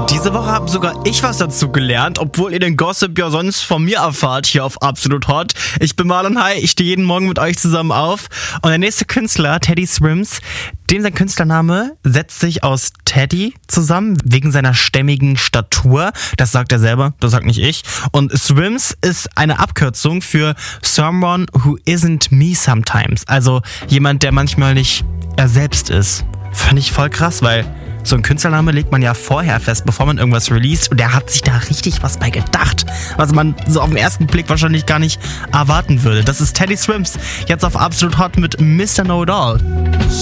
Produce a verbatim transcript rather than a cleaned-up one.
Diese Woche habe sogar ich was dazu gelernt, obwohl ihr den Gossip ja sonst von mir erfahrt hier auf Absolut Hot. Ich bin Marlon, hi, ich stehe jeden Morgen mit euch zusammen auf. Und der nächste Künstler, Teddy Swims, dem sein Künstlername setzt sich aus Teddy zusammen, wegen seiner stämmigen Statur. Das sagt er selber, das sagt nicht ich. Und Swims ist eine Abkürzung für Someone Who Isn't Me Sometimes. Also jemand, der manchmal nicht er selbst ist. Fand ich voll krass, weil so ein Künstlername legt man ja vorher fest, bevor man irgendwas released. Und der hat sich da richtig was bei gedacht, was man so auf den ersten Blick wahrscheinlich gar nicht erwarten würde. Das ist Teddy Swims, jetzt auf Absolut Hot mit Mister Know It All.